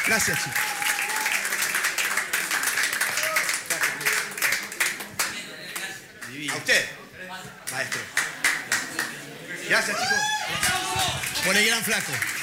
Gracias, chicos. A usted, maestro. Gracias, chicos. Por el gran flaco.